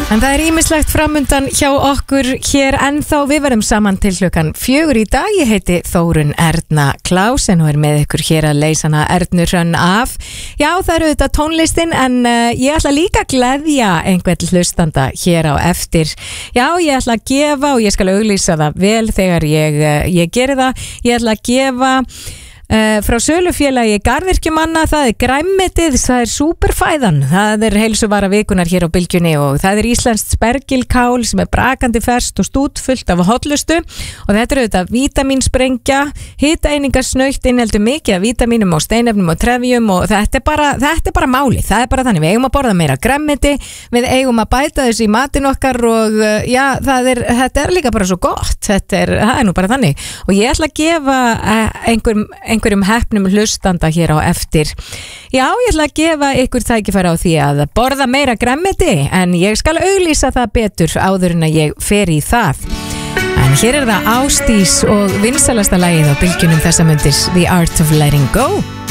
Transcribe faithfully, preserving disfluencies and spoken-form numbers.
En það er ýmislegt framundan hjá okkur hér ennþá. Við verum saman til klukkan fjögur í dag. Ég heiti Þórunn Erna Klausen og er með ykkur hér að leysa hana Ernu Hrönn af. Já, það eru þetta tónlistin en uh, ég ætla líka að gleðja einhvern hlustanda hér á eftir. Já, ég ætla að gefa og ég skal auglýsa það vel þegar ég, uh, ég geri það. Ég ætla að gefa Uh, frá sölufélagi garðyrkjumanna, það er græmmetið, það er súperfæðan, það er heilsuvara vikunar hér á bylgjunni og það er íslenskt spergilkál sem er brakandi ferskt og stútfullt af hollustu og þetta er auðvitað vítamínsprengja, hitaeiningasnautt inniheldur mikið af vítamínum og steinefnum og trefjum og þetta er bara, þetta er bara máli, það er bara þannig, við eigum að borða meira græmmeti, við eigum að bæta þessu í matinn okkar og uh, já, það er, þetta er líka bara svo gott, þetta er, það er nú bara þannig og ég ætla að gefa uh, einhverjum einhverjum heppnum hlustanda hér á eftir. Já, ég ætla að gefa ykkur tækifæri á því að borða meira grænmeti en ég skal auglýsa það betur áður en að ég fer í það. En hér er það Ásdís og vinsælasta lagið á bylgjunum þessa myndir The Art of Letting Go.